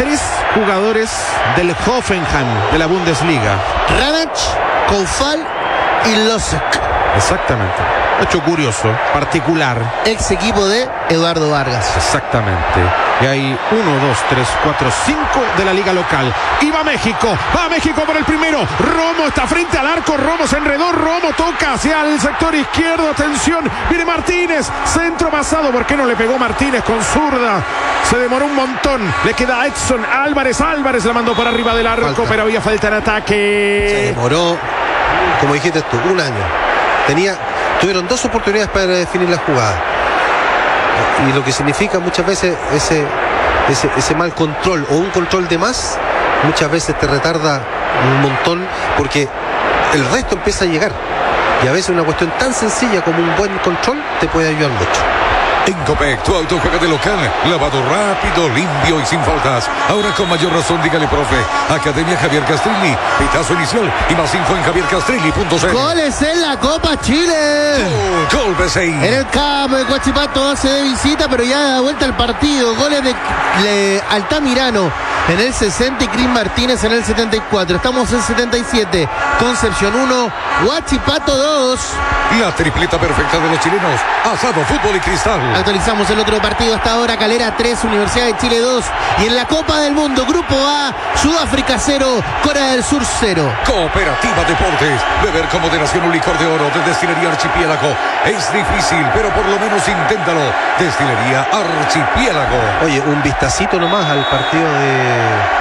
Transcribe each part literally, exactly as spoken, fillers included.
tres jugadores del Hoffenheim de la Bundesliga. Radach, Koufal y Losek. Exactamente. Hecho curioso, particular. Ex equipo de Eduardo Vargas. Exactamente. Y hay uno, dos, tres, cuatro, cinco de la liga local. Y va México. Va México por el primero. Romo está frente al arco. Romo se enredó. Romo toca hacia el sector izquierdo. Atención. Viene Martínez. Centro pasado. ¿Por qué no le pegó Martínez con zurda? Se demoró un montón. Le queda a Edson Álvarez. Álvarez la mandó por arriba del arco. Falta. Pero había falta en ataque. Se demoró, como dijiste tú, un año. Tenía, tuvieron dos oportunidades para definir la jugada. Y lo que significa muchas veces ese, ese, ese mal control o un control de más, muchas veces te retarda un montón porque el resto empieza a llegar. Y a veces una cuestión tan sencilla como un buen control te puede ayudar mucho. En Copec, tu auto juega de local, lavado rápido, limpio y sin faltas. Ahora con mayor razón, dígale, profe. Academia Javier Castrilli, pitazo inicial y más info en javier castrilli punto c l. Goles en la Copa Chile. Gol, gol B C I. En el campo de Huachipato hace de visita, pero ya da vuelta al partido. Goles de, de Altamirano en el sesenta y Cris Martínez en el setenta y cuatro. Estamos en setenta y siete. Concepción uno, Huachipato dos. La tripleta perfecta de los chilenos. Asado, fútbol y cristal. Actualizamos el otro partido hasta ahora. Calera tres, Universidad de Chile dos. Y en la Copa del Mundo, Grupo A, Sudáfrica cero, Corea del Sur cero. Cooperativa Deportes. Beber con moderación un licor de oro de Destilería Archipiélago. Es difícil, pero por lo menos inténtalo. Destilería Archipiélago. Oye, un vistacito nomás al partido de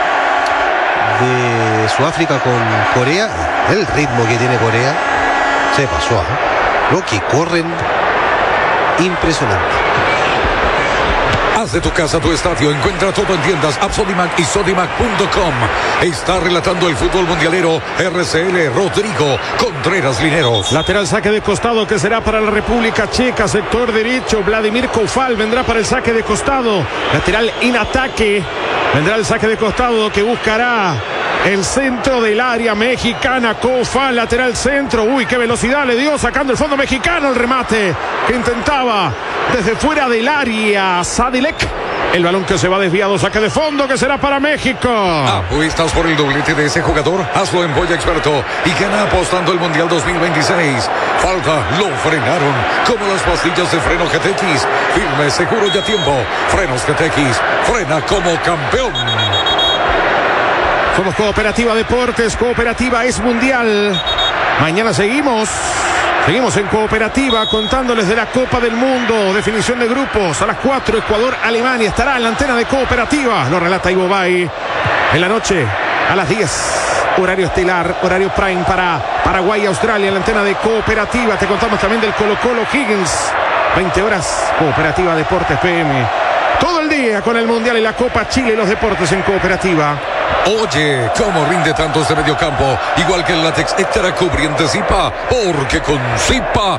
de Sudáfrica con Corea. El ritmo que tiene Corea se pasó, ¿eh? Lo que corren, impresionante. Haz de tu casa tu estadio. Encuentra todo en tiendas Absolimac y Sodimac punto com. Está relatando el fútbol mundialero R C L Rodrigo Contreras Lineros. Lateral saque de costado que será para la República Checa. Sector derecho, Vladimir Koufal vendrá para el saque de costado. Lateral en ataque. Vendrá el saque de costado que buscará el centro del área mexicana. Koufal, lateral centro. Uy, qué velocidad le dio sacando el fondo mexicano. El remate que intentaba desde fuera del área Sadilek. El balón que se va desviado, saque de fondo que será para México. ¿Apuestas por el doblete de ese jugador? Hazlo en Boya Experto y gana apostando el Mundial dos mil veintiséis. Falta, lo frenaron, como las pastillas de freno G T X. Firme, seguro y a tiempo. Frenos G T X, frena como campeón. Somos Cooperativa Deportes, Cooperativa es mundial. Mañana seguimos. Seguimos en Cooperativa contándoles de la Copa del Mundo, definición de grupos. A las cuatro, Ecuador, Alemania. Estará en la antena de Cooperativa. Lo relata Ivo Bay. En la noche, a las diez, horario estelar, horario prime para Paraguay y Australia. En la antena de Cooperativa. Te contamos también del Colo Colo Higgins. veinte horas, Cooperativa Deportes P M. Todo el día con el Mundial y la Copa Chile y los deportes en Cooperativa. Oye, ¿cómo rinde tanto este mediocampo? Igual que el látex extra cubriente Zipa, porque con Zipa,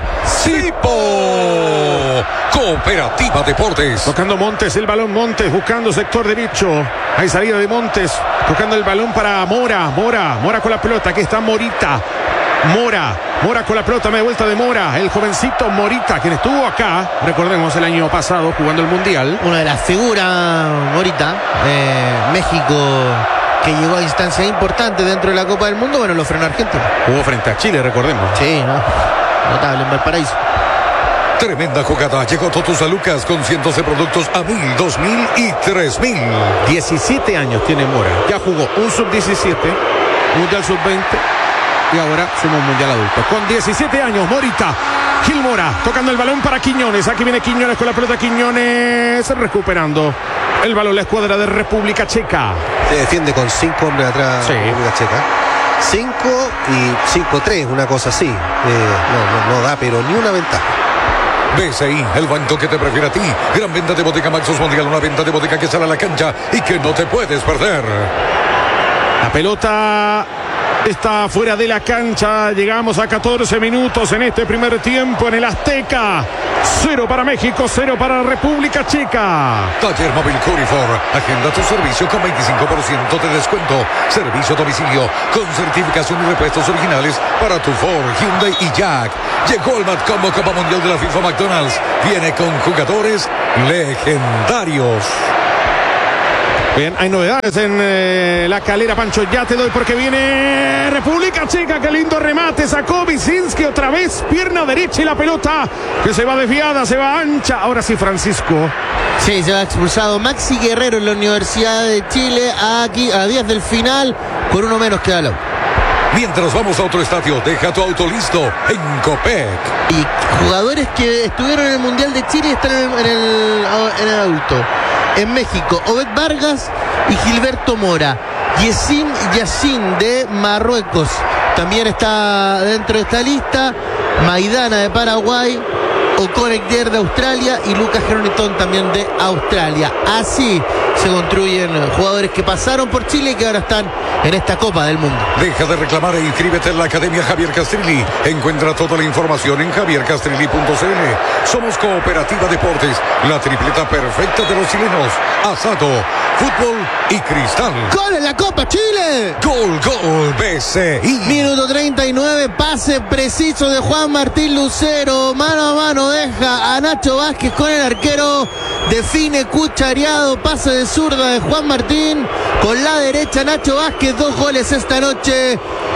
Zipo. Cooperativa Deportes. Tocando Montes, el balón Montes, buscando sector derecho. Hay salida de Montes, tocando el balón para Mora, Mora, Mora con la pelota, aquí está Morita. Mora, Mora con la pelota, me de vuelta de Mora, el jovencito Morita, quien estuvo acá, recordemos, el año pasado jugando el Mundial. Una de las figuras, Morita, eh, México, que llegó a instancias importantes dentro de la Copa del Mundo. Bueno, lo frenó Argentina. Jugó frente a Chile, recordemos. Sí, ¿no? Notable en Valparaíso. Tremenda jugada. Llegó Totus a Lucas con cientos de productos a mil, dos mil y tres mil. diecisiete años tiene Mora. Ya jugó un sub diecisiete, Mundial sub veinte y ahora suma un Mundial adulto. Con diecisiete años, Morita. Gil Mora tocando el balón para Quiñones. Aquí viene Quiñones con la pelota. Quiñones recuperando el balón, la escuadra de República Checa. Se defiende con cinco hombres atrás, sí. República Checa. Cinco y cinco tres, una cosa así. Eh, no, no, no da, pero ni una ventaja. B C I, el banco que te prefiere a ti. Gran venta de Botica Maxus Mundial, una venta de Botica que sale a la cancha y que no te puedes perder. La pelota está fuera de la cancha. Llegamos a catorce minutos en este primer tiempo en el Azteca. Cero para México, cero para República Checa. Taller Móvil Curifor. Agenda tu servicio con veinticinco por ciento de descuento. Servicio a domicilio con certificación y repuestos originales para tu Ford, Hyundai y Jack. Llegó el Mad Combo Copa Mundial de la FIFA McDonald's. Viene con jugadores legendarios. Bien, hay novedades en eh, la Calera, Pancho. Ya te doy porque viene República Checa. Qué lindo remate. Sacó Visinski otra vez. Pierna derecha y la pelota que se va desviada, se va ancha. Ahora sí, Francisco. Sí, se va expulsado Maxi Guerrero en la Universidad de Chile. Aquí a días del final. Por uno menos queda Lau. Mientras vamos a otro estadio, deja tu auto listo en Copec. Y jugadores que estuvieron en el Mundial de Chile están en el, en el, en el adulto. En México, Obed Vargas y Gilberto Mora. Yesim Yassin de Marruecos también está dentro de esta lista. Maidana de Paraguay, O'Connor de Australia y Lucas Geroniton también de Australia. Así se construyen jugadores que pasaron por Chile y que ahora están en esta Copa del Mundo. Deja de reclamar e inscríbete en la Academia Javier Castrilli. Encuentra toda la información en javier castrilli punto c l. Somos Cooperativa Deportes, la tripleta perfecta de los chilenos. Asado, fútbol y cristal. ¡Gol en la Copa Chile! Gol, gol, B C I. Minuto treinta y nueve, pase preciso de Juan Martín Lucero. Mano a mano deja a Nacho Vázquez con el arquero. Define cuchareado, pase de zurda de Juan Martín. Con la derecha Nacho Vázquez, dos goles esta noche.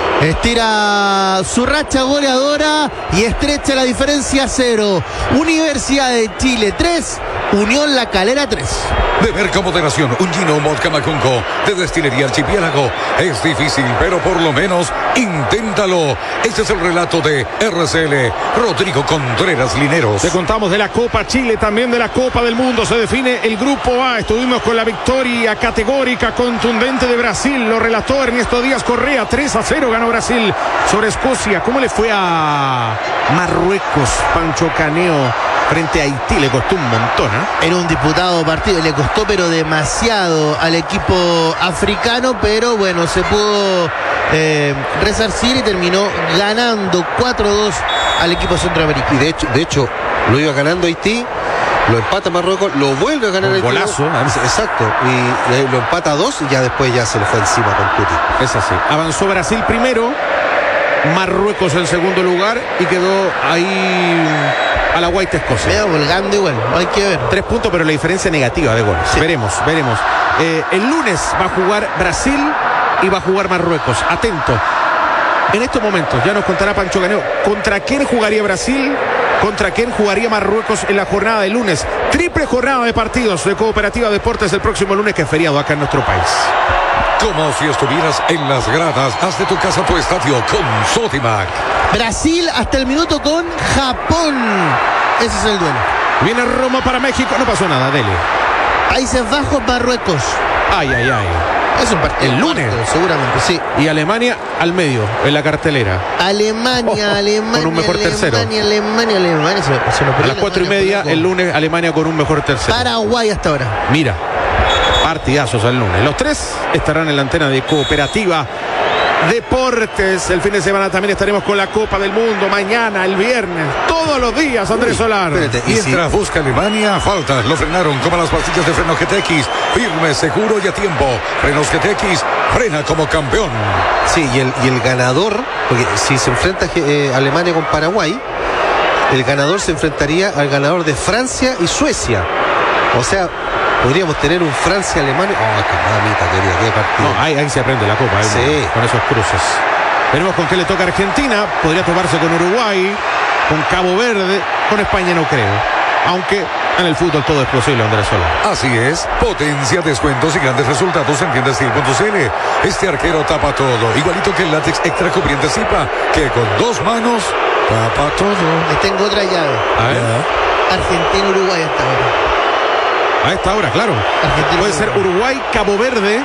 Estira su racha goleadora y estrecha la diferencia a cero. Universidad de Chile tres, Unión La Calera tres. Beber con moderación, un gino vodka Macunco de Destilería Archipiélago. Es difícil, pero por lo menos inténtalo. Este es el relato de R C L, Rodrigo Contreras Lineros. Te contamos de la Copa Chile, también de la Copa del Mundo. Se define el Grupo A. Estuvimos con la victoria categórica, contundente de Brasil. Lo relató Ernesto Díaz Correa. tres a cero ganó Brasil sobre Escocia. ¿Cómo le fue a Marruecos, Pancho Caneo? Frente a Haití le costó un montón, ¿eh? Era un disputado partido, le costó pero demasiado al equipo africano, pero bueno, se pudo eh, resarcir y terminó ganando cuatro a dos al equipo centroamericano. Y de hecho, de hecho, lo iba ganando Haití, lo empata Marruecos, lo vuelve a ganar un Haití. Golazo. Exacto, y, y lo empata a dos y ya después ya se le fue encima con Tuti. Es así. Avanzó Brasil primero, Marruecos en segundo lugar y quedó ahí a la White Escocia. Medio volgando igual, hay que ver. Tres puntos, pero la diferencia negativa de goles. Sí. Veremos, veremos. Eh, el lunes va a jugar Brasil y va a jugar Marruecos. Atento. En estos momentos, ya nos contará Pancho Caneo, ¿contra quién jugaría Brasil? ¿Contra quién jugaría Marruecos en la jornada de lunes? Triple jornada de partidos de Cooperativa Deportes el próximo lunes, que es feriado acá en nuestro país. Como si estuvieras en las gradas, haz de tu casa tu estadio con Sodimac. Brasil hasta el minuto con Japón. Ese es el duelo. Viene Roma para México, no pasó nada, dele. Países Bajos, Marruecos. Ay, ay, ay. Es un partido. El lunes. Cuarto, seguramente, sí. Y Alemania al medio, en la cartelera. Alemania, oh, Alemania. Con un mejor Alemania, tercero. Alemania, Alemania. Se, se a las cuatro y media, el lunes, Alemania con un mejor tercero. Paraguay hasta ahora. Mira, partidazos al lunes. Los tres estarán en la antena de Cooperativa Deportes. El fin de semana también estaremos con la Copa del Mundo. Mañana, el viernes, todos los días, Andrés Uy, Solar. Espérate, mientras si... busca Alemania, faltas, lo frenaron como las pastillas de freno G T X. Firme, seguro y a tiempo. Frenos G T X, frena como campeón. Sí, y el, y el ganador, porque si se enfrenta eh, Alemania con Paraguay, el ganador se enfrentaría al ganador de Francia y Suecia. O sea, podríamos tener un Francia-Alemania. Oh, qué mamita querida, qué partido. No, ahí, ahí se aprende la Copa, sí. ¿eh? Con esos cruces. Veremos con qué le toca a Argentina. Podría tomarse con Uruguay, con Cabo Verde, con España no creo. Aunque en el fútbol todo es posible, Andrés Sola. Así es, potencia, descuentos y grandes resultados en tienda steel punto c l. Este arquero tapa todo, igualito que el látex extra cubriente Zipa, que con dos manos tapa todo. Les tengo otra llave. A ver. Argentina-Uruguay hasta ahora. A esta hora, claro. Argentina, puede ser Uruguay, Cabo Verde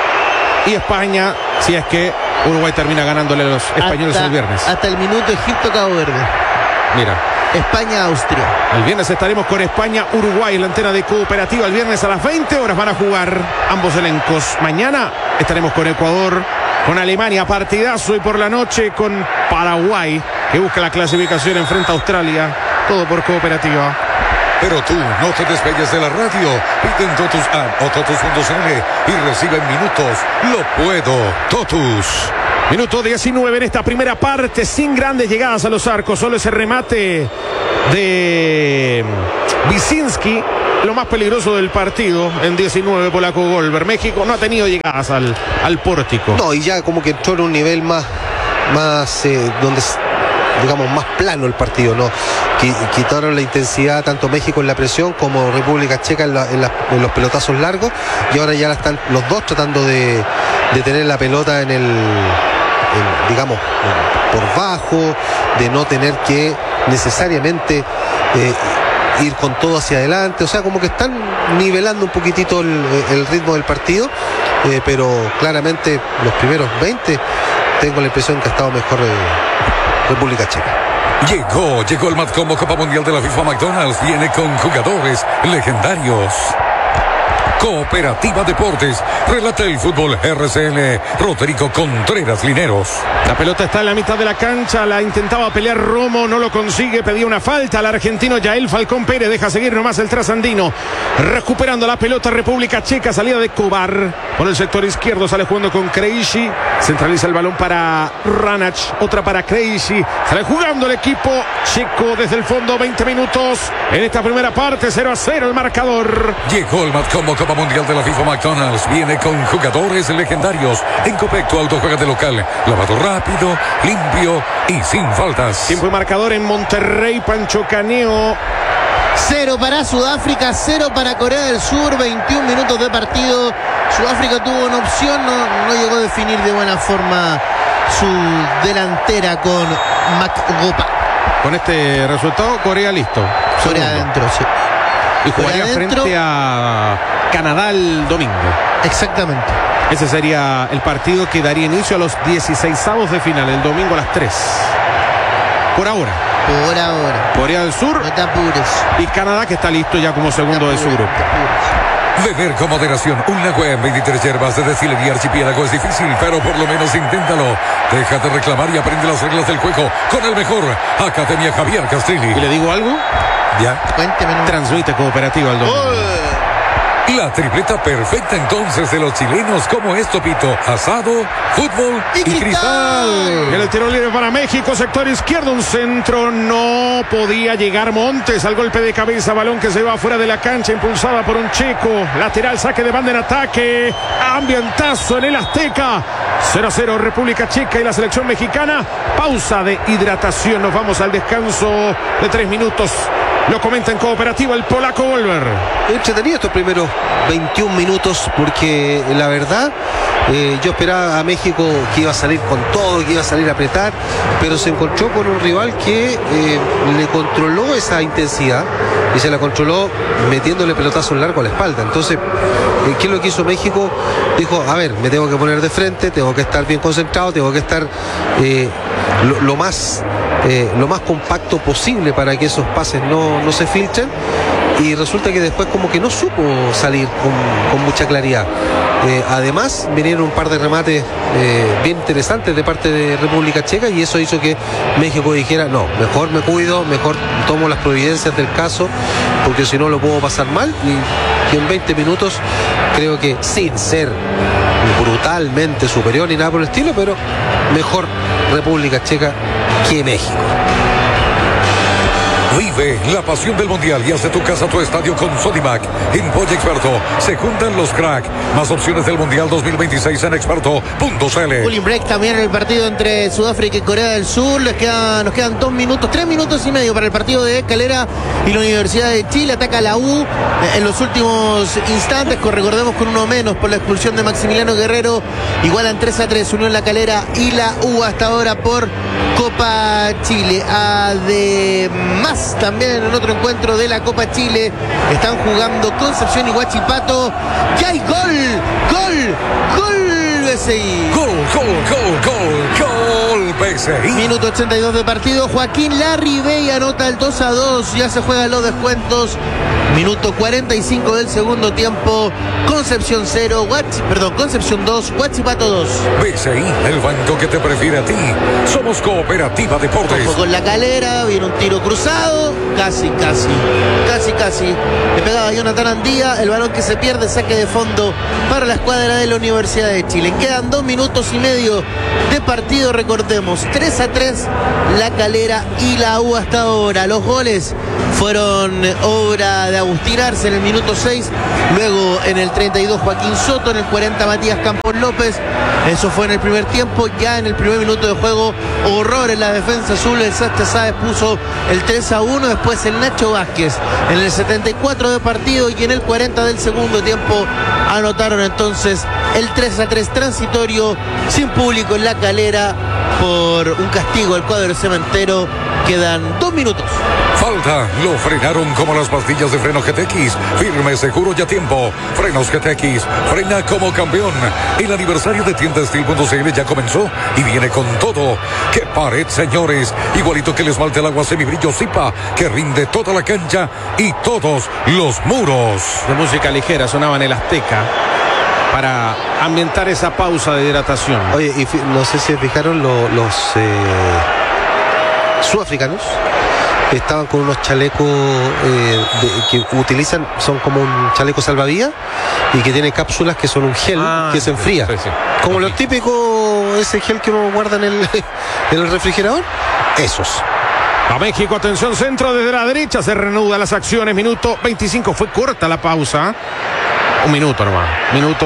y España, si es que Uruguay termina ganándole a los españoles hasta, el viernes. Hasta el minuto Egipto-Cabo Verde. Mira. España-Austria. El viernes estaremos con España-Uruguay en la antena de Cooperativa. El viernes a las veinte horas van a jugar ambos elencos. Mañana estaremos con Ecuador, con Alemania, partidazo, y por la noche con Paraguay, que busca la clasificación en frente a Australia. Todo por Cooperativa. Pero tú no te despegues de la radio. Pide en Totus App o Totus punto c l y recibe en minutos Lo Puedo Totus. Minuto diecinueve en esta primera parte, sin grandes llegadas a los arcos. Solo ese remate de Visinski lo más peligroso del partido en diecinueve, Polaco Goldberg. México no ha tenido llegadas al, al pórtico. No, y ya como que entró en un nivel más, más eh, donde, digamos, más plano el partido, ¿no? Quitaron la intensidad tanto México en la presión como República Checa en, la, en, la, en los pelotazos largos, y ahora ya están los dos tratando de, de tener la pelota en el, en, digamos, por bajo, de no tener que necesariamente eh, ir con todo hacia adelante. O sea, como que están nivelando un poquitito el, el ritmo del partido, eh, pero claramente los primeros veinte tengo la impresión que ha estado mejor eh, República Checa. Llegó, llegó el Matcombo Copa Mundial de la FIFA McDonald's. Viene con jugadores legendarios. Cooperativa Deportes. Relata el fútbol R C L. Rodrigo Contreras Lineros. La pelota está en la mitad de la cancha. La intentaba pelear Romo. No lo consigue. Pedía una falta al argentino Yael Falcón Pérez. Deja seguir nomás el trasandino. Recuperando la pelota República Checa. Salida de Kovar. Por el sector izquierdo sale jugando con Krejci. Centraliza el balón para Ranach. Otra para Krejci. Sale jugando el equipo checo desde el fondo. veinte minutos en esta primera parte. cero a cero el marcador. Llegó el Matcombo Copa Mundial de la FIFA McDonald's. Viene con jugadores legendarios. En Copec, tu auto juega de local. Lavado rápido, limpio y sin faltas. Tiempo y marcador en Monterrey. Pancho Caneo. Cero para Sudáfrica, cero para Corea del Sur. veintiún minutos de partido. Sudáfrica tuvo una opción, no, no llegó a definir de buena forma su delantera con Macgopa. Con este resultado, Corea listo. Corea adentro, sí. Y jugaría frente a Canadá el domingo. Exactamente. Ese sería el partido que daría inicio a los dieciseisavos de final, el domingo a las tres. Por ahora. Por ahora. Corea del Sur. No te apures. Y Canadá, que está listo ya como segundo de su grupo. Beber con moderación. Un lago en veintitrés hierbas de destilería Archipiélago es difícil, pero por lo menos inténtalo. Deja de reclamar y aprende las reglas del juego con el mejor. Academia Javier Castrilli. ¿Y le digo algo? Ya. Cuénteme. No. Transmite Cooperativa el domingo. Oh. La tripleta perfecta entonces de los chilenos. ¿Cómo es, Topito? Asado, fútbol y, y cristal. En el tiro libre para México, sector izquierdo, un centro, no podía llegar Montes al golpe de cabeza, balón que se va fuera de la cancha, impulsada por un checo, lateral, saque de banda en ataque, ambientazo en el Azteca, cero a cero República Checa y la selección mexicana, pausa de hidratación, nos vamos al descanso de tres minutos. Lo comenta en Cooperativa el Polaco Goldberg. Entretenido estos primeros veintiún minutos, porque la verdad eh, yo esperaba a México que iba a salir con todo, que iba a salir a apretar, pero se encontró con un rival que eh, le controló esa intensidad y se la controló metiéndole pelotazos largos a la espalda. Entonces, eh, ¿qué es lo que hizo México? Dijo, a ver, me tengo que poner de frente, tengo que estar bien concentrado, tengo que estar eh, lo, lo más eh, lo más compacto posible para que esos pases no, no se filtren. Y resulta que después como que no supo salir con, con mucha claridad. Eh, además vinieron un par de remates eh, bien interesantes de parte de República Checa, y eso hizo que México dijera, no, mejor me cuido, mejor tomo las providencias del caso, porque si no lo puedo pasar mal. Y, y en veinte minutos creo que, sin ser brutalmente superior ni nada por el estilo, pero mejor República Checa que México. Vive la pasión del mundial y haz de tu casa tu estadio con Sodimac. En Polla Experto se juntan los crack. Más opciones del mundial dos mil veintiséis en experto punto c l. Cooling break también en el partido entre Sudáfrica y Corea del Sur. Les quedan, nos quedan dos minutos, tres minutos y medio para el partido de Calera y la Universidad de Chile. Ataca la U en los últimos instantes, con, recordemos, con uno menos por la expulsión de Maximiliano Guerrero. Igualan tres a tres, Unión La Calera y la U hasta ahora por Copa Chile. Además, también en otro encuentro de la Copa Chile están jugando Concepción y Huachipato. ¡Ya hay gol! ¡Gol! ¡Gol! B C I. Gol, gol, gol, gol, gol, B C I. Minuto ochenta y dos de partido. Joaquín Larribey anota el dos a dos. Ya se juegan los descuentos. Minuto cuarenta y cinco del segundo tiempo. Concepción cero, Huachi, perdón, Concepción dos, Huachipato dos. B C I, el banco que te prefiere a ti. Somos Cooperativa Deportes. Ojo con La Calera, viene un tiro cruzado. Casi, casi, casi, casi. Le pegaba a Jonathan Andía. El balón que se pierde, saque de fondo para la escuadra de la Universidad de Chile. Quedan dos minutos y medio de partido, recordemos. tres a tres, La Calera y la U hasta ahora. Los goles fueron obra de Agustín Arce en el minuto seis, luego en el treinta y dos Joaquín Soto, en el cuarenta Matías Campos López. Eso fue en el primer tiempo. Ya en el primer minuto de juego, horror en la defensa azul. El Sacha Sáez puso el tres a uno, después el Nacho Vázquez en el setenta y cuatro de partido, y en el cuarenta del segundo tiempo anotaron entonces el tres a tres transitorio, sin público en La Calera, por un castigo al cuadro cementero. Quedan dos minutos. Falta, lo frenaron como las pastillas de freno G T X. Firme, seguro y a tiempo. Frenos G T X, frena como campeón. El aniversario de tienda steel punto c l ya comenzó y viene con todo. ¡Qué pared, señores! Igualito que el esmalte al agua semibrillo Zipa, que rinde toda la cancha y todos los muros. De música ligera sonaba en el Azteca para ambientar esa pausa de hidratación. Oye, y no sé si fijaron lo, los eh, sudafricanos. Estaban con unos chalecos eh, de, que utilizan, son como un chaleco salvavidas y que tiene cápsulas que son un gel ah, que se enfría. Sí, sí. Como lo típico, ese gel que uno guarda en el, en el refrigerador, esos. A México, atención, centro desde la derecha, se reanudan las acciones, minuto veinticinco, fue corta la pausa. Un minuto nomás, minuto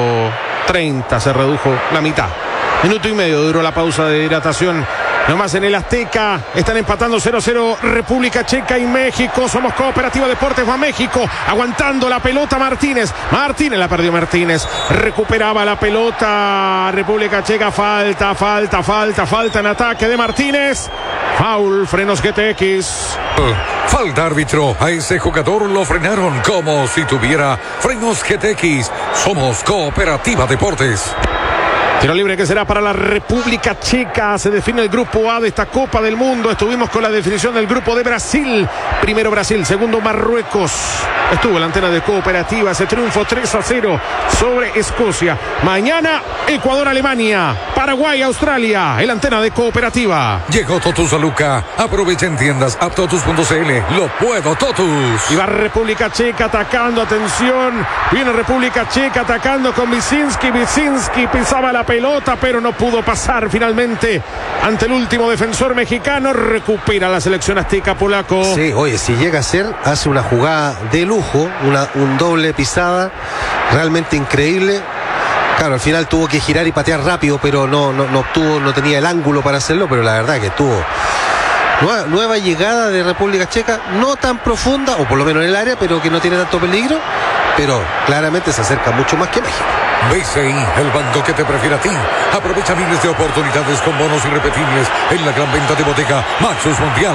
treinta, se redujo la mitad. Minuto y medio duró la pausa de hidratación. Nomás en el Azteca, están empatando cero cero República Checa y México. Somos Cooperativa Deportes, va México, aguantando la pelota Martínez. Martínez la perdió Martínez. Recuperaba la pelota República Checa, falta, falta, falta, falta en ataque de Martínez. Foul, frenos G T X. Falta, árbitro. A ese jugador lo frenaron como si tuviera frenos G T X. Somos Cooperativa Deportes. Tiro libre que será para la República Checa. Se define el grupo A de esta Copa del Mundo. Estuvimos con la definición del grupo de Brasil. Primero Brasil, segundo Marruecos. Estuvo la antena de Cooperativa. Ese triunfo tres a cero sobre Escocia. Mañana Ecuador, Alemania, Paraguay, Australia. El antena de Cooperativa. Llegó Totus a Luca. Aprovecha en tiendas a totus punto c l. Lo puedo, Totus. Y va República Checa atacando. Atención. Viene República Checa atacando con Wyszynski. Wyszynski pisaba la pelota, pero no pudo pasar finalmente ante el último defensor mexicano. Recupera la selección azteca polaco. Sí, oye, si llega a ser, hace una jugada de lujo, una, un doble pisada realmente increíble. Claro, al final tuvo que girar y patear rápido, pero no, no, no obtuvo, no tenía el ángulo para hacerlo, pero la verdad que tuvo nueva, nueva llegada de República Checa, no tan profunda, o por lo menos en el área, pero que no tiene tanto peligro, pero claramente se acerca mucho más que México. B C I, el banco que te prefiere a ti. Aprovecha miles de oportunidades con bonos irrepetibles en la gran venta de bodeca Maxus Mundial.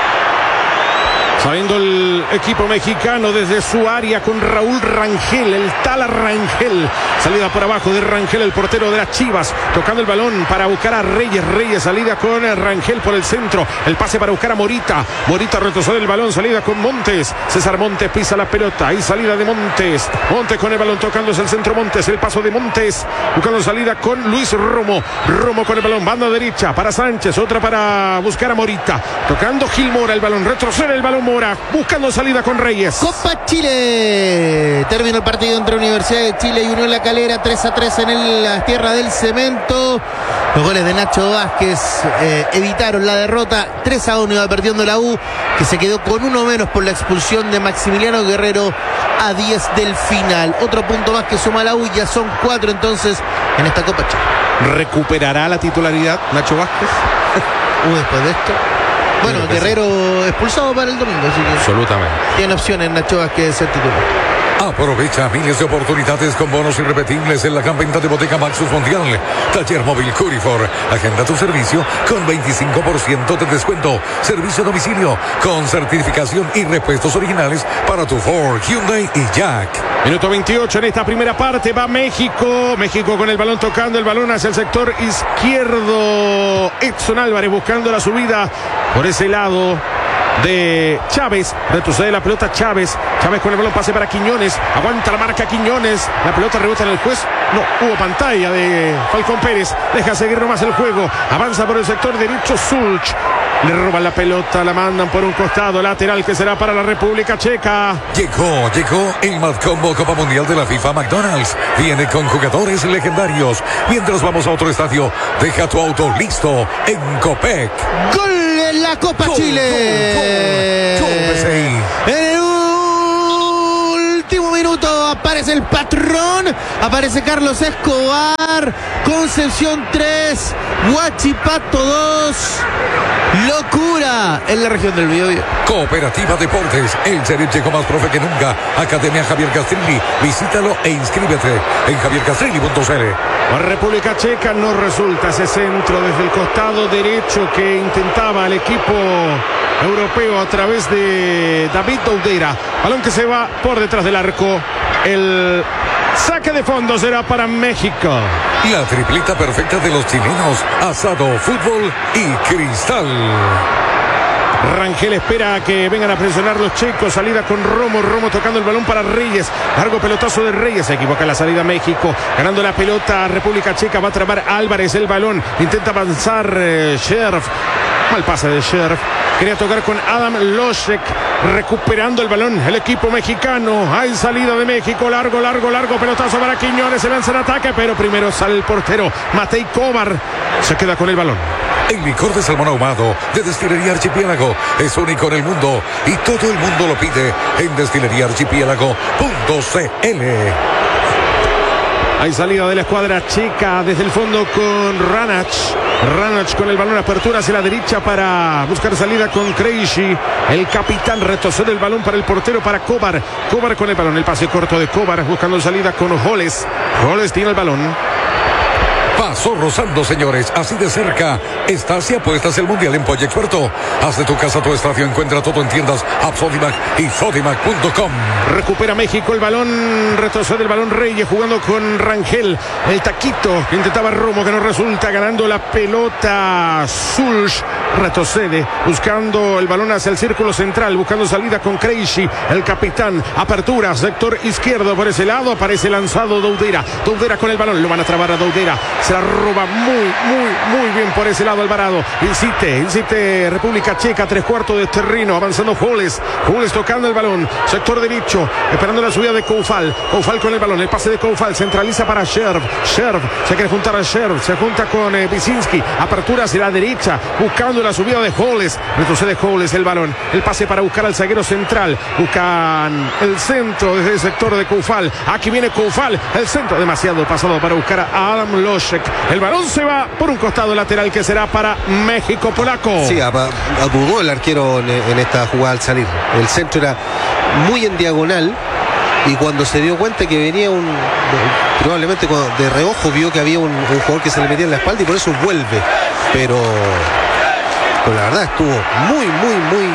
Saliendo el equipo mexicano desde su área con Raúl Rangel, el tal Rangel. Salida por abajo de Rangel, el portero de las Chivas. Tocando el balón para buscar a Reyes. Reyes, salida con Rangel por el centro. El pase para buscar a Morita. Morita retrocede el balón, salida con Montes. César Montes pisa la pelota. Y salida de Montes. Montes con el balón tocándose el centro Montes. El paso de Montes. Buscando salida con Luis Romo. Romo con el balón. Banda derecha para Sánchez. Otra para buscar a Morita. Tocando Gil Mora el balón. Retrocede el balón Mora. Buscando salida con Reyes. Copa Chile. Terminó el partido entre Universidad de Chile y Unión La Calera. tres a tres en el, la tierra del cemento. Los goles de Nacho Vázquez eh, evitaron la derrota. tres a uno iba perdiendo la U, que se quedó con uno menos por la expulsión de Maximiliano Guerrero a diez del final. Otro punto más que suma la U. Ya son cuatro entonces en esta Copa Chile. ¿Recuperará la titularidad Nacho Vázquez? Uh, después de esto. Bueno, Guerrero sí. Expulsado para el domingo, así que absolutamente tiene opciones Nacho Vázquez de ser titular. Aprovecha miles de oportunidades con bonos irrepetibles en la gran venta de bodeca Maxus Mundial. Taller móvil Curifor. Agenda tu servicio con veinticinco por ciento de descuento. Servicio a domicilio con certificación y repuestos originales para tu Ford, Hyundai y Jack. Minuto veintiocho en esta primera parte. Va México. México con el balón tocando el balón hacia el sector izquierdo. Edson Álvarez buscando la subida por ese lado de Chávez. Retrocede la pelota Chávez. Chávez con el balón, pase para Quiñones. Aguanta la marca Quiñones. La pelota rebota en el juez. No, hubo pantalla de Falcón Pérez. Deja seguir nomás el juego. Avanza por el sector derecho Sulch. Le roban la pelota, la mandan por un costado lateral que será para la República Checa. Llegó, llegó el Madcombo Copa Mundial de la FIFA McDonald's. Viene con jugadores legendarios. Mientras vamos a otro estadio, deja tu auto listo en Copec. ¡Gol! en la Copa Gol, Chile. gol, gol, gol, sí. En el último minuto aparece el patrón, aparece Carlos Escobar. Concepción tres, Huachipato dos. Locura en la región del Biobío. Cooperativa Deportes, el Sheriff llegó más profe que nunca. Academia Javier Castrilli, visítalo e inscríbete en javier castrilli punto c l. La República Checa no resulta ese centro desde el costado derecho que intentaba el equipo europeo a través de David Doudera. Balón que se va por detrás del arco. El saque de fondo será para México. La tripleta perfecta de los chilenos, asado, fútbol y cristal. Rangel espera a que vengan a presionar los checos. Salida con Romo. Romo tocando el balón para Reyes. Largo pelotazo de Reyes. Se equivoca la salida México. Ganando la pelota República Checa. Va a trabar Álvarez el balón. Intenta avanzar eh, Scherf. Mal pase de Scherf. Quería tocar con Adam Losek. Recuperando el balón el equipo mexicano. Hay salida de México. Largo, largo, largo. Pelotazo para Quiñones. Se lanza en ataque. Pero primero sale el portero Matej Kovar. Se queda con el balón. El licor de salmón ahumado de Destilería Archipiélago es único en el mundo y todo el mundo lo pide en destilería archipiélago punto c l. Hay salida de la escuadra checa desde el fondo con Ranach. Ranach con el balón, apertura hacia la derecha para buscar salida con Krejci. El capitán retrocede el balón para el portero, para Kovar. Kovar con el balón, el pase corto de Kovar buscando salida con Holes. Holes tiene el balón. Pasó rozando, señores, así de cerca. Estás y apuestas el Mundial en Pollo Experto. Haz de tu casa tu estadio. Encuentra todo en tiendas App Sodimac y Sodimac punto com. Recupera México el balón. Retrocede el balón Reyes jugando con Rangel. El taquito que intentaba Romo, que no resulta. Ganando la pelota Sulch. Retrocede buscando el balón hacia el círculo central. Buscando salida con Krejci. El capitán. Apertura. Sector izquierdo por ese lado. Aparece lanzado Doudera. Doudera con el balón. Lo van a trabar a Doudera. Se la roba muy, muy, muy bien por ese lado Alvarado. Insiste, insiste República Checa. Tres cuartos de terreno. Avanzando Holes. Holes tocando el balón. Sector derecho. Esperando la subida de Koufal. Koufal con el balón. El pase de Koufal. Centraliza para Scherf. Scherf. Se quiere juntar a Scherf. Se junta con eh, Wyszynski. Apertura hacia la derecha. Buscando la subida de Holes. Retrocede Holes el balón. El pase para buscar al zaguero central. Buscan el centro desde el sector de Koufal. Aquí viene Koufal. El centro demasiado pasado para buscar a Adam Losek. El balón se va por un costado lateral que será para México polaco. Sí, dudó el arquero en, en esta jugada al salir. El centro era muy en diagonal y cuando se dio cuenta que venía un... probablemente de reojo vio que había un, un jugador que se le metía en la espalda y por eso vuelve. Pero, pero la verdad estuvo muy, muy, muy...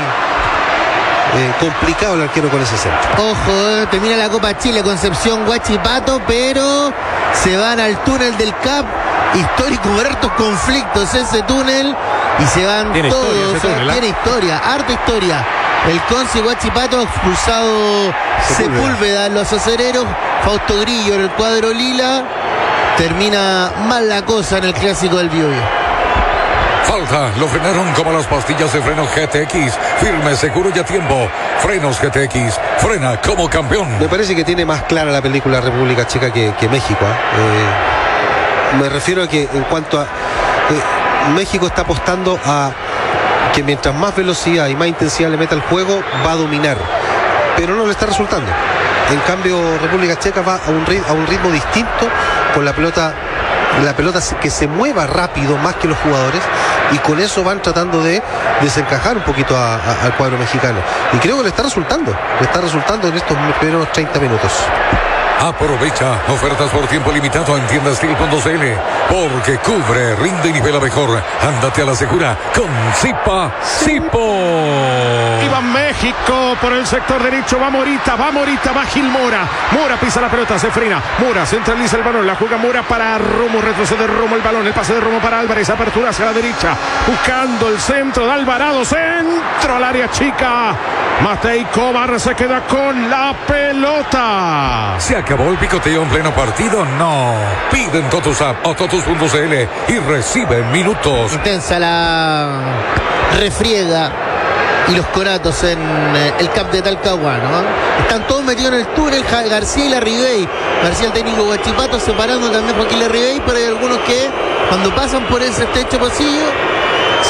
Eh, complicado el arquero con ese centro. Ojo, eh, termina la Copa Chile, Concepción, Huachipato, pero se van al túnel del C A P. Histórico, hartos conflictos ese túnel y se van tiene todos. Historia ese túnel, ¿eh? Tiene historia, harta historia. El Conce Huachipato expulsado Sepúlveda. Sepúlveda, los acereros. Fausto Grillo en el cuadro lila. Termina mal la cosa en el clásico del Biobío. Falta, lo frenaron como las pastillas de frenos G T X. Firme, seguro y a tiempo. Frenos G T X, frena como campeón. Me parece que tiene más clara la película República Checa que, que México. ¿eh? Eh, me refiero a que en cuanto a... Eh, México está apostando a que mientras más velocidad y más intensidad le meta al juego, va a dominar. Pero no le está resultando. En cambio, República Checa va a un ritmo, a un ritmo distinto, con la pelota... la pelota que se mueva rápido más que los jugadores y con eso van tratando de desencajar un poquito a, a, al cuadro mexicano y creo que le está resultando le está resultando en estos primeros treinta minutos. Aprovecha ofertas por tiempo limitado en tiendas steel punto c l porque cubre, rinde y nivela mejor. Ándate a la segura con Zipa Zipo. Y va México por el sector derecho. Va Morita, va Morita, va Gil Mora. Mora pisa la pelota, se frena. Mora centraliza el balón. La juega Mora para Romo. Retrocede Romo el balón. El pase de Romo para Álvarez. Apertura hacia la derecha. Buscando el centro de Alvarado. Centro al área chica. Matej Kovar se queda con la pelota. ¿Se acabó el picoteo en pleno partido? No. Piden Totus App o Totus punto c l y reciben minutos. Intensa la refriega y los conatos en eh, el C A P de Talcahuano, ¿eh? Están todos metidos en el túnel. García y Larribey. García, el técnico Huachipato, separando también Joaquín Larribey, pero hay algunos que cuando pasan por ese estrecho pasillo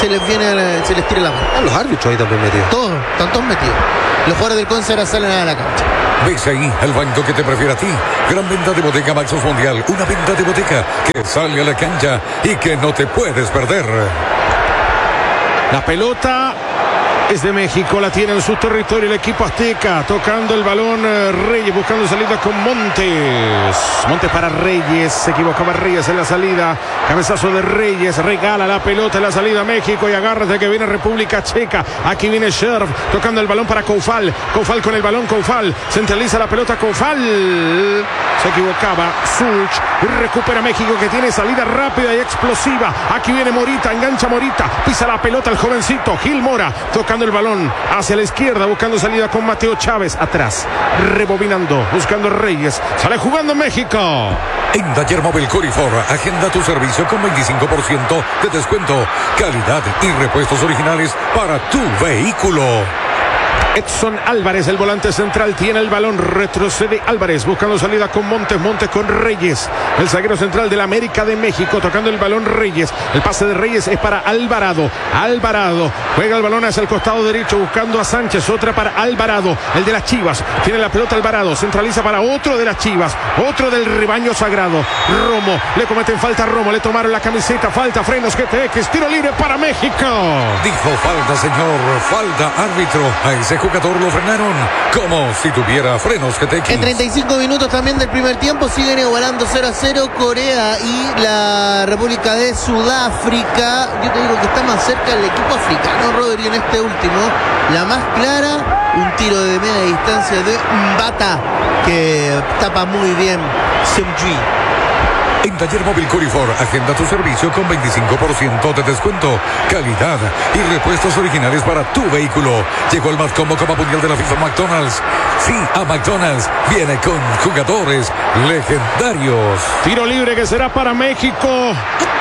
se les viene, se les tira la mano. Ah, los árbitros ahí también metidos. Todos, están todos metidos. Los jugadores del Concera salen a la cancha. ¿Ves ahí el banco que te prefiere a ti? Gran venta de boteca Maxos Mundial. Una venta de boteca que sale a la cancha y que no te puedes perder. La pelota es de México, la tiene en su territorio el equipo azteca, tocando el balón eh, Reyes, buscando salida con Montes. Montes para Reyes, se equivocaba Reyes en la salida, cabezazo de Reyes, regala la pelota en la salida a México y agárrate que viene República Checa. Aquí viene Scherf, tocando el balón para Koufal, Koufal con el balón, Koufal, centraliza la pelota Koufal, se equivocaba Sulch, recupera México que tiene salida rápida y explosiva. Aquí viene Morita, engancha Morita, pisa la pelota el jovencito Gil Mora, tocando el balón hacia la izquierda, buscando salida con Mateo Chávez atrás, rebobinando, buscando Reyes, sale jugando México. En Taller Móvil Corifor, agenda tu servicio con veinticinco por ciento de descuento, calidad y repuestos originales para tu vehículo. Edson Álvarez, el volante central, tiene el balón, retrocede Álvarez, buscando salida con Montes, Montes con Reyes, el zaguero central del América de México, tocando el balón Reyes, el pase de Reyes es para Alvarado, Alvarado, juega el balón hacia el costado derecho, buscando a Sánchez, otra para Alvarado, el de las Chivas, tiene la pelota Alvarado, centraliza para otro de las Chivas, otro del rebaño sagrado, Romo, le cometen falta a Romo, le tomaron la camiseta, falta, frenos, G T X, tiro libre para México. Dijo falta, señor, falta, árbitro, a ese jugador lo frenaron como si tuviera frenos G T X. En treinta y cinco minutos también del primer tiempo siguen igualando cero a cero Corea y la República de Sudáfrica. Yo te digo que está más cerca el equipo africano, Rodri, en este último. La más clara, un tiro de media distancia de Mbata que tapa muy bien Seumji. En Taller Móvil Corifor, agenda tu servicio con veinticinco por ciento de descuento, calidad y repuestos originales para tu vehículo. Llegó el más combo Copa Mundial de la FIFA McDonald's. Sí, a McDonald's viene con jugadores legendarios. Tiro libre que será para México.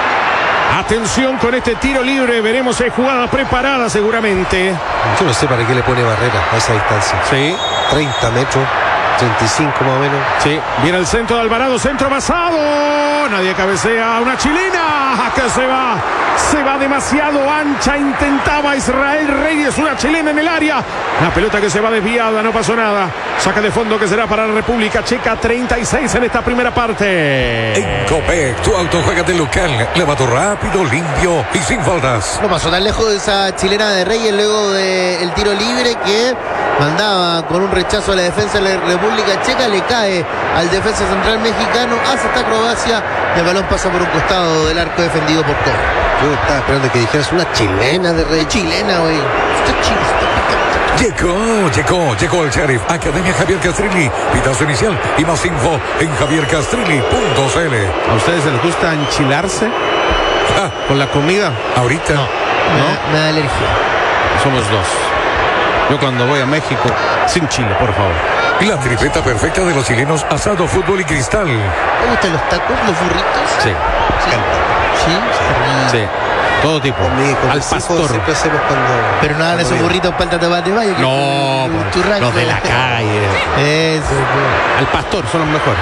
Atención con este tiro libre, veremos si hay jugada preparada seguramente. Yo no sé para qué le pone barrera a esa distancia. Sí. treinta metros, treinta y cinco más o menos. Sí, viene el centro de Alvarado, centro basado. Nadie cabecea, una chilena que se va, se va demasiado ancha. Intentaba Israel Reyes, una chilena en el área. La pelota que se va desviada, no pasó nada. Saca de fondo que será para la República Checa, treinta y seis en esta primera parte. En Copec, tu auto juega de local, lavado rápido, limpio y sin faltas. No pasó tan lejos de esa chilena de Reyes luego del tiro libre que mandaba con un rechazo a la defensa de la República Checa, le cae al defensa central mexicano, hace esta acrobacia y el balón pasa por un costado del arco defendido por todo. Yo estaba esperando que dijeras una chilena de Reyes. Chilena, güey. Está chile, está picante. Llegó, llegó, llegó el Sheriff, Academia Javier Castrilli, pitazo inicial y más info en javier castrilli punto c l. ¿A ustedes les gusta enchilarse Ah, con la comida? ahorita. No. Me da, me da alergia. Somos dos. Yo cuando voy a México, sin chile, por favor. La tripleta perfecta de los chilenos, asado, fútbol y cristal. ¿Te gustan los tacos, los burritos? Sí. Sí. Sí. Sí. Sí. Todo tipo. Conmigo, con Al mis hijos pastor. siempre hacemos cuando. Pero no hagan cuando esos vienen. burritos palta tomate mayo. que- No, un por- churrasco. los de la calle. Eso. Al pastor son los mejores.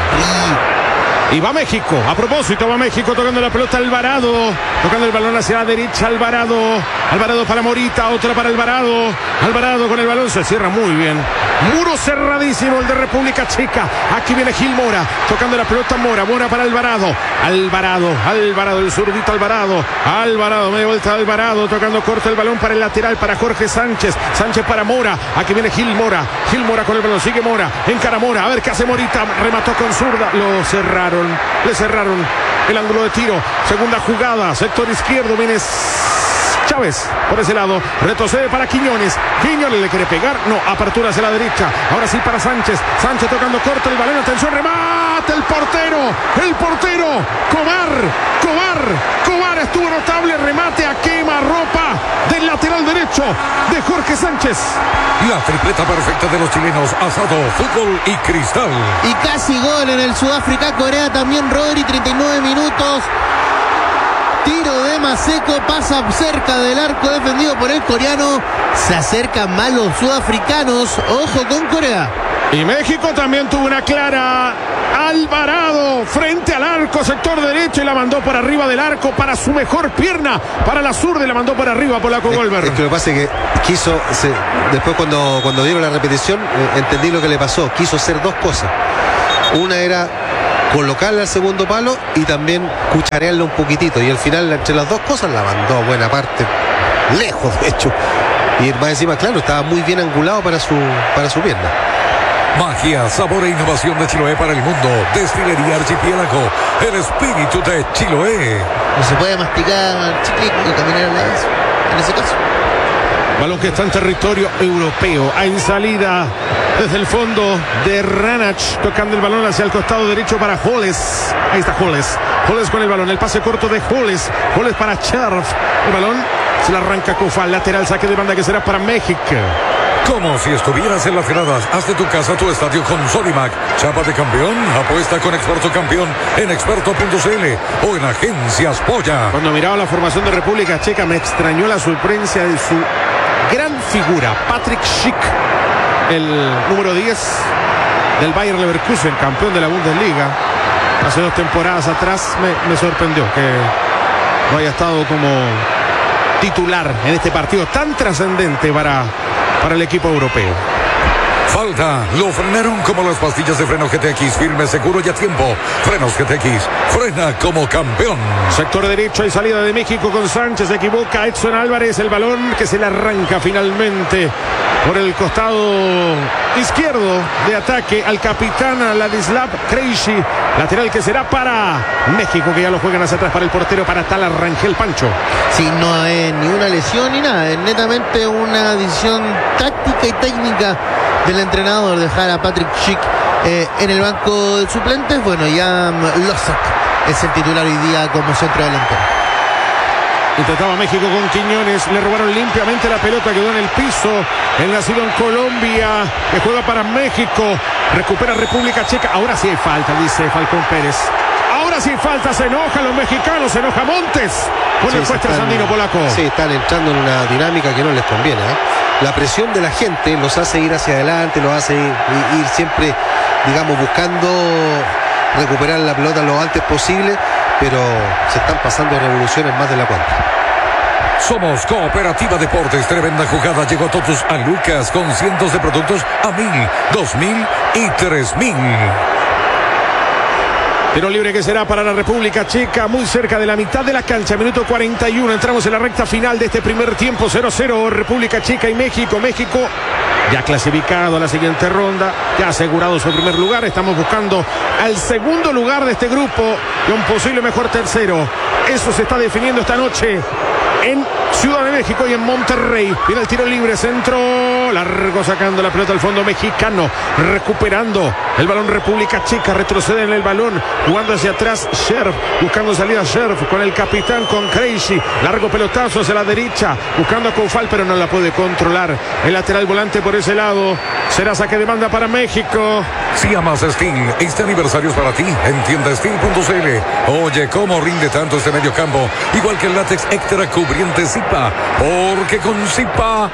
Y va México, a propósito va México tocando la pelota Alvarado, tocando el balón hacia la derecha Alvarado, Alvarado para Morita, otra para Alvarado, Alvarado con el balón, se cierra muy bien, muro cerradísimo el de República Checa, aquí viene Gil Mora, tocando la pelota Mora, Mora para Alvarado, Alvarado, Alvarado, el zurdito Alvarado, Alvarado, media vuelta Alvarado, tocando corto el balón para el lateral, para Jorge Sánchez, Sánchez para Mora, aquí viene Gil Mora, Gil Mora con el balón, sigue Mora, encara Mora, a ver qué hace Morita, remató con zurda, lo cerraron. Le cerraron el ángulo de tiro. Segunda jugada, sector izquierdo, viene Chávez por ese lado, retrocede para Quiñones, Quiñones le quiere pegar, no, apertura hacia la derecha, ahora sí para Sánchez, Sánchez tocando corto el balón, atención, remate, el portero, el portero, Cobar, Cobar, Cobar estuvo notable, remate a quema ropa del lateral derecho de Jorge Sánchez. La tripleta perfecta de los chilenos, asado, fútbol y cristal. Y casi gol en el Sudáfrica-Corea también, Rodri, treinta y nueve minutos. Tiro de Maseco, pasa cerca del arco defendido por el coreano. Se acercan más los sudafricanos. Ojo con Corea. Y México también tuvo una clara. Alvarado frente al arco, sector derecho, y la mandó por arriba del arco para su mejor pierna, para la zurda, y la mandó por arriba Polaco Golver. Es que lo que pasa es que quiso, se, después cuando, cuando dieron la repetición, eh, entendí lo que le pasó. Quiso hacer dos cosas. Una era colocarla al segundo palo y también cucharearla un poquitito, y al final entre las dos cosas la mandó a buena parte, lejos de hecho, y más encima, claro, estaba muy bien angulado para su, para su pierna. Magia, sabor e innovación de Chiloé para el mundo. Destilería Archipiélago, el espíritu de Chiloé. No se puede masticar chicle y caminar a la vez, en ese caso. Balón que está en territorio europeo. En salida desde el fondo de Ranach, tocando el balón hacia el costado derecho para Holes. Ahí está Holes. Holes con el balón. El pase corto de Holes. Holes para Cherf. El balón se la arranca Cofal. Lateral, saque de banda que será para México. Como si estuvieras en las gradas, haz de tu casa tu estadio con Sodimac. Chapa de campeón, apuesta con Experto Campeón en experto punto c l o en Agencias Polla. Cuando miraba la formación de República Checa, me extrañó la sorpresa de su gran figura, Patrick Schick, el número diez del Bayer Leverkusen, campeón de la Bundesliga. Hace dos temporadas atrás me, me sorprendió que no haya estado como titular en este partido tan trascendente para... para el equipo europeo. Falta, lo frenaron como las pastillas de freno G T X, firme, seguro y a tiempo. Frenos G T X, frena como campeón. Sector derecho y salida de México con Sánchez, se equivoca Edson Álvarez, el balón que se le arranca finalmente por el costado izquierdo de ataque al capitán Ladislav Krejci, lateral que será para México, que ya lo juegan hacia atrás para el portero, para Talar Rangel Pancho. Sí, no es ni una lesión ni nada, es netamente una decisión táctica y técnica del entrenador, dejar a Patrick Schick eh, en el banco de suplentes. Bueno, ya Lozak es el titular hoy día como centro delantero. Intentaba México con Quiñones, le robaron limpiamente la pelota, quedó en el piso. El nacido en Colombia, que juega para México, recupera República Checa. Ahora sí hay falta, dice Falcón Pérez. Ahora sí hay falta, se enojan los mexicanos, se enoja Montes con sí, el juez trasandino polaco. Sí, están entrando en una dinámica que no les conviene, ¿eh? La presión de la gente los hace ir hacia adelante, los hace ir, ir siempre, digamos, buscando recuperar la pelota lo antes posible, pero se están pasando revoluciones más de la cuenta. Somos Cooperativa Deportes, tremenda jugada, llegó Totus a Lucas con cientos de productos a mil, dos mil y tres mil. Tiro libre que será para la República Checa, muy cerca de la mitad de la cancha, minuto cuarenta y uno, entramos en la recta final de este primer tiempo, cero cero, República Checa y México. México ya clasificado a la siguiente ronda, ya asegurado su primer lugar, estamos buscando al segundo lugar de este grupo y un posible mejor tercero. Eso se está definiendo esta noche en Ciudad de México y en Monterrey. Viene el tiro libre, centro largo, sacando la pelota al fondo mexicano, recuperando el balón República Checa, retrocede en el balón, jugando hacia atrás Scherf, buscando salida Scherf con el capitán, con Krejci, largo pelotazo hacia la derecha, buscando a Cofal, pero no la puede controlar. El lateral volante por ese lado, será saque de banda para México. Si amas Steel, este aniversario es para ti, en tienda steel punto c l. Oye, cómo rinde tanto este medio campo, igual que el látex extra cubriente Zipa, porque con Zipa,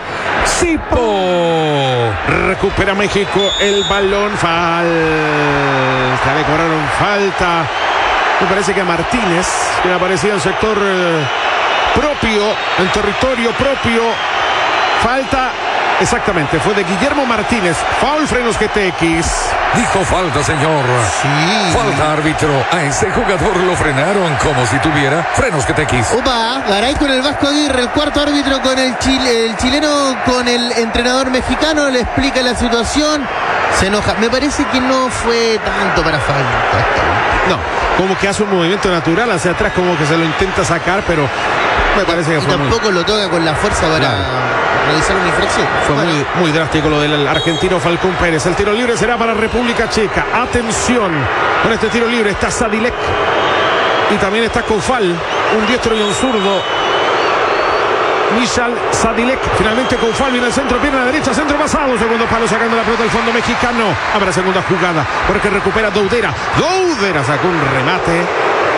Zipo. Recupera México el balón, falta, le cobraron falta, me parece que a Martínez, que aparecía en sector eh, propio, en territorio propio, falta. Exactamente, fue de Guillermo Martínez. Foul, frenos G T X. Dijo falta, señor. Sí. Falta, árbitro. A ese jugador lo frenaron como si tuviera frenos G T X. Opa, Garay con el Vasco Aguirre, el cuarto árbitro con el, chile, el chileno, con el entrenador mexicano, le explica la situación, se enoja. Me parece que no fue tanto para falta. No, como que hace un movimiento natural hacia atrás, como que se lo intenta sacar, pero me parece que y fue tampoco muy... lo toca con la fuerza para... Claro. Realizar una infracción. Fue bueno. muy, muy drástico lo del argentino Falcón Pérez. El tiro libre será para República Checa. Atención, con este tiro libre está Sadilek y también está Cofal, un diestro y un zurdo. Michal Sadilek, finalmente Cofal viene al centro, pierna derecha, centro pasado, segundo palo, sacando la pelota al fondo mexicano. Habrá segunda jugada porque recupera Doudera. Doudera sacó un remate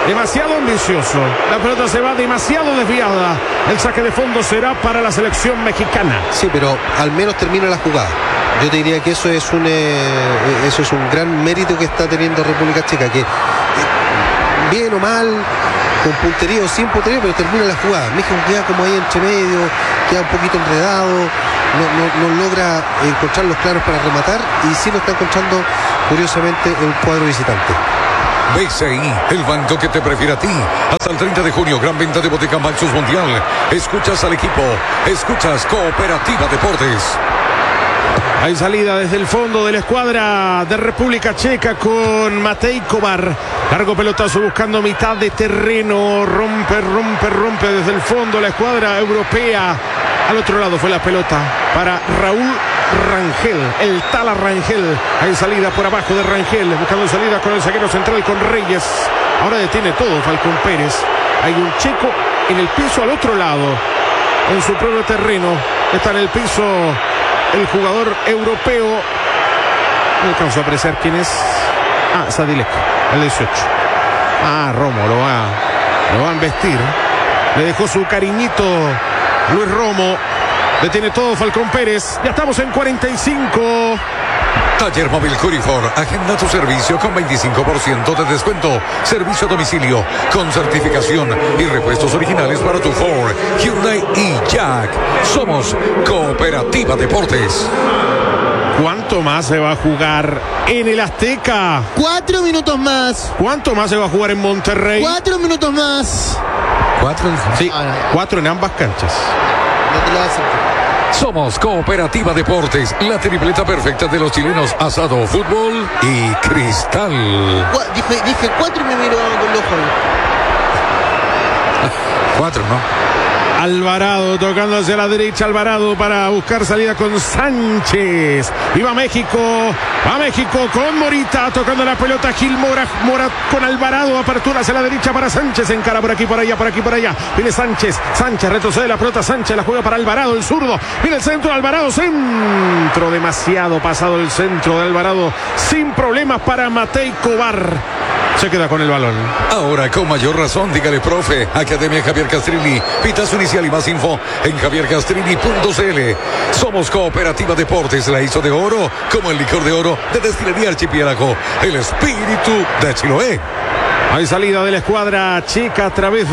demasiado ambicioso. La pelota se va demasiado desviada. El saque de fondo será para la selección mexicana. Sí, pero al menos termina la jugada. Yo te diría que eso es un eh, eso es un gran mérito que está teniendo República Checa, que eh, bien o mal, con puntería o sin puntería, pero termina la jugada. México queda como ahí entre medio, queda un poquito enredado, no, no, no logra encontrar los claros para rematar, y sí lo está encontrando curiosamente el cuadro visitante. B C I, el banco que te prefiere a ti. Hasta el treinta de junio, gran venta de Botica Maxus Mundial. Escuchas al equipo, escuchas Cooperativa Deportes. Hay salida desde el fondo de la escuadra de República Checa con Matej Kovar. Largo pelotazo buscando mitad de terreno. Rompe, rompe, rompe desde el fondo la escuadra europea. Al otro lado fue la pelota para Raúl Rangel, el Tala Rangel. Hay salida por abajo de Rangel, buscando salida con el zaguero central, con Reyes. Ahora detiene todo Falcón Pérez. Hay un checo en el piso al otro lado, en su propio terreno. Está en el piso el jugador europeo. No alcanzó a apreciar quién es. Ah, Sadilek, el dieciocho. Ah, Romo, lo va, lo va a embestir. Le dejó su cariñito Luis Romo. Detiene todo Falcón Pérez. Ya estamos en cuarenta y cinco. Taller Móvil Curifor, agenda tu servicio con veinticinco por ciento de descuento. Servicio a domicilio con certificación y repuestos originales para tu Ford, Hyundai y Jack. Somos Cooperativa Deportes. ¿Cuánto más se va a jugar en el Azteca? Cuatro minutos más. ¿Cuánto más se va a jugar en Monterrey? Cuatro minutos más. ¿Cuatro? Sí, Ah, no. cuatro en ambas canchas. No te lo vas a aceptar. Somos Cooperativa Deportes, la tripleta perfecta de los chilenos: asado, fútbol y cristal. Gua- Dije, dije cuatro y me miró con los ojos. Cuatro, ¿no? Alvarado tocando hacia la derecha. Alvarado para buscar salida con Sánchez. Y va México. Va México con Morita tocando la pelota. Gil Mora, Mora con Alvarado. Apertura hacia la derecha para Sánchez. Encara por aquí, por allá, por aquí, por allá. Viene Sánchez. Sánchez retrocede la pelota. Sánchez la juega para Alvarado, el zurdo. Viene el centro de Alvarado. Centro. Demasiado pasado el centro de Alvarado. Sin problemas para Matej Kovar. Se queda con el balón. Ahora con mayor razón, dígale profe. Academia Javier Castrilli. Pitazo inicial y más info en javier castrilli punto c l. Somos Cooperativa Deportes, la hizo de oro como el licor de oro de Destilería Archipiélago. El espíritu de Chiloé. Hay salida de la escuadra checa a través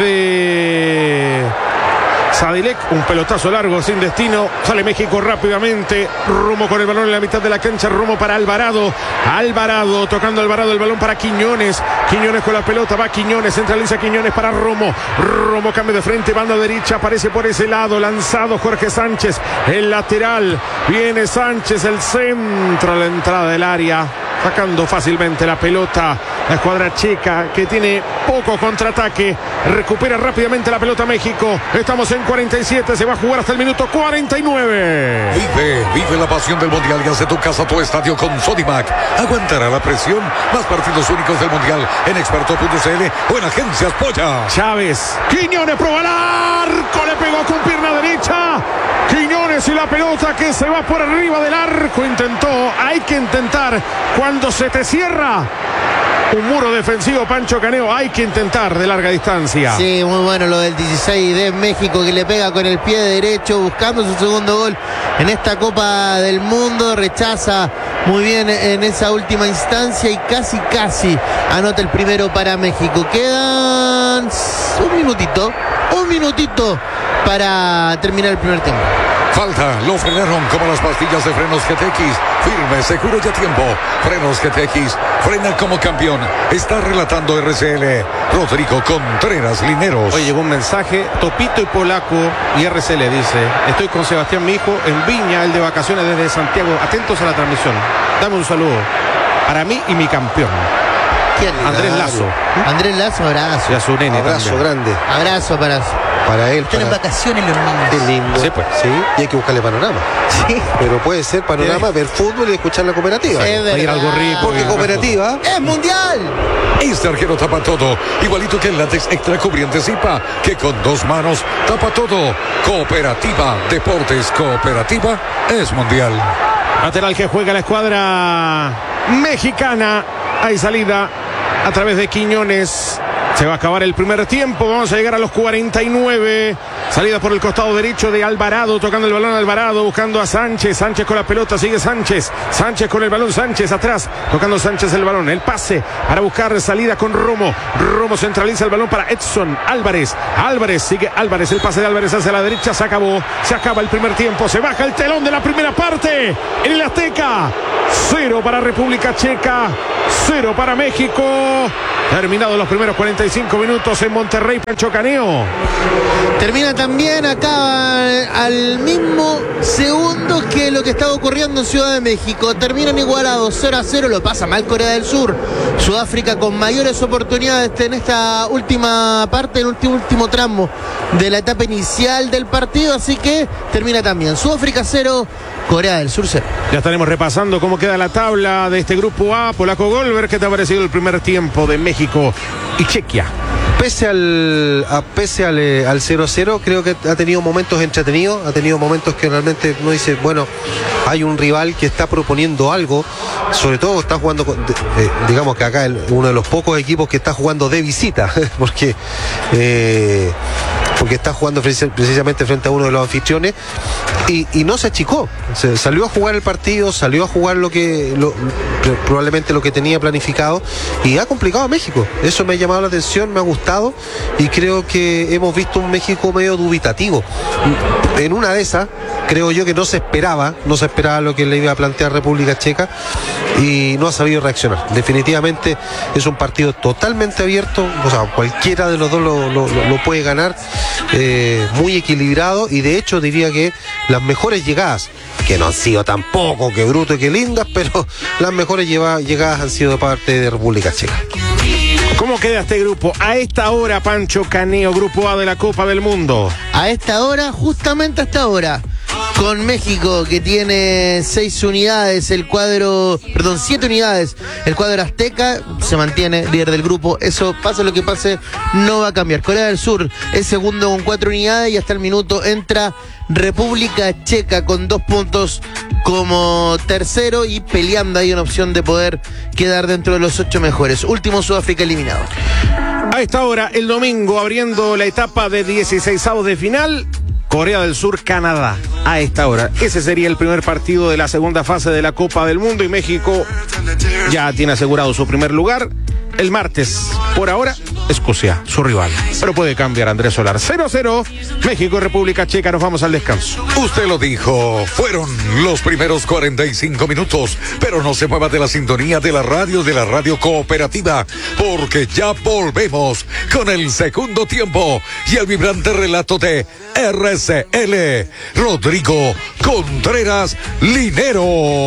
de Sadilek, un pelotazo largo sin destino. Sale México rápidamente. Romo con el balón en la mitad de la cancha. Romo para Alvarado. Alvarado tocando Alvarado el balón para Quiñones. Quiñones con la pelota. Va Quiñones. Centraliza Quiñones para Romo. Romo cambia de frente. Banda derecha. Aparece por ese lado. Lanzado Jorge Sánchez. El lateral. Viene Sánchez. El centro a la entrada del área. Sacando fácilmente la pelota la escuadra checa, que tiene poco contraataque. Recupera rápidamente la pelota México. Estamos en cuarenta y siete. Se va a jugar hasta el minuto cuarenta y nueve. Vive, vive la pasión del Mundial y hace tu casa tu estadio con Sodimac. Aguantará la presión. Más partidos únicos del Mundial en experto punto c l o en Agencias Polla. Chávez. Quiñones prueba el arco. Le pegó con pierna derecha. Quiñones y la pelota que se va por arriba del arco. Intentó. Hay que intentar. Cuando se te cierra un muro defensivo, Pancho Caneo, hay que intentar de larga distancia. Sí, muy bueno lo del dieciséis de México, que le pega con el pie derecho buscando su segundo gol en esta Copa del Mundo. Rechaza muy bien en esa última instancia y casi casi anota el primero para México. Quedan un minutito, un minutito para terminar el primer tiempo. Falta, lo frenaron como las pastillas de frenos G T X. Firme, seguro y a tiempo. Frenos G T X, frena como campeón. Está relatando R C L Rodrigo Contreras Lineros. Hoy llegó un mensaje, Topito y Polaco y R C L dice: estoy con Sebastián, mi hijo, en Viña, el de vacaciones desde Santiago. Atentos a la transmisión. Dame un saludo para mí y mi campeón, ¿Quién? Andrés Claro. Lazo. Andrés Lazo, abrazo. Y a su nene Abrazo también. grande Abrazo para, para él. están en Para... vacaciones los niños. Qué lindo. Sí, pues. Sí, y hay que buscarle panorama. Sí. Pero puede ser panorama, ver fútbol y escuchar la cooperativa. Es Va a ir algo verdad. rico. Porque cooperativa ¡Es mundial! Este arquero tapa todo, igualito que el látex extra cubriente Zipa, que con dos manos tapa todo. Cooperativa Deportes, Cooperativa es Mundial. Lateral que juega la escuadra mexicana. Hay salida a través de Quiñones. Se va a acabar el primer tiempo. Vamos a llegar a los cuarenta y nueve. Salida por el costado derecho de Alvarado. Tocando el balón Alvarado. Buscando a Sánchez. Sánchez con la pelota. Sigue Sánchez. Sánchez con el balón. Sánchez atrás. Tocando Sánchez el balón. El pase para buscar salida con Romo. Romo centraliza el balón para Edson Álvarez. Álvarez. Sigue Álvarez. El pase de Álvarez hacia la derecha. Se acabó. Se acaba el primer tiempo. Se baja el telón de la primera parte. En el Azteca. Cero para República Checa. Cero para México. Terminados los primeros cuarenta y cinco minutos en Monterrey, Pancho Caneo. Termina también acá al mismo segundo que lo que estaba ocurriendo en Ciudad de México. Terminan igualados cero a cero. Lo pasa mal Corea del Sur. Sudáfrica con mayores oportunidades en esta última parte, en el último, último tramo de la etapa inicial del partido. Así que termina también Sudáfrica cero, Corea del Sur cero. Ya estaremos repasando cómo queda la tabla de este grupo A. Polaco Golver, ¿qué te ha parecido el primer tiempo de México y Chequia? Pese al a, pese al, eh, al cero a cero, creo que ha tenido momentos entretenidos, ha tenido momentos que realmente uno dice, bueno, hay un rival que está proponiendo algo, sobre todo está jugando, con, eh, digamos que acá el, uno de los pocos equipos que está jugando de visita, porque eh, porque está jugando precisamente frente a uno de los anfitriones y, y no se achicó, se salió a jugar el partido, salió a jugar lo que lo, probablemente lo que tenía planificado y ha complicado a México. Eso me ha llamado la atención, me ha gustado y creo que hemos visto un México medio dubitativo. En una de esas creo yo que no se esperaba, no se esperaba lo que le iba a plantear República Checa y no ha sabido reaccionar. Definitivamente es un partido totalmente abierto, o sea, cualquiera de los dos lo, lo, lo puede ganar, eh, muy equilibrado y de hecho diría que las mejores llegadas, que no han sido tampoco que bruto y que lindas, pero las mejores lleva, llegadas han sido de parte de República Checa. ¿Cómo queda este grupo? A esta hora, Pancho Caneo, grupo A de la Copa del Mundo. A esta hora, justamente a esta hora, con México que tiene seis unidades, el cuadro, perdón, siete unidades, el cuadro azteca se mantiene líder del grupo, eso pase lo que pase, no va a cambiar. Corea del Sur es segundo con cuatro unidades y hasta el minuto entra República Checa con dos puntos como tercero y peleando ahí una opción de poder quedar dentro de los ocho mejores. Último Sudáfrica eliminado. A esta hora, el domingo, abriendo la etapa de dieciseisavos de final, Corea del Sur, Canadá. A esta hora, ese sería el primer partido de la segunda fase de la Copa del Mundo y México ya tiene asegurado su primer lugar. El martes, por ahora, Escocia, su rival. Pero puede cambiar Andrés Solar. cero a cero, México y República Checa. Nos vamos al descanso. Usted lo dijo, fueron los primeros cuarenta y cinco minutos, pero no se mueva de la sintonía de la radio, de la radio cooperativa, porque ya volvemos con el segundo tiempo y el vibrante relato de R C L, Rodrigo Contreras Linero.